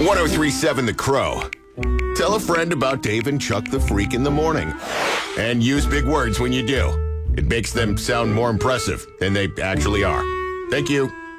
1037 The Crow. Tell a friend about Dave and Chuck the Freak in the morning. And use big words when you do. It makes them sound more impressive than they actually are. Thank you.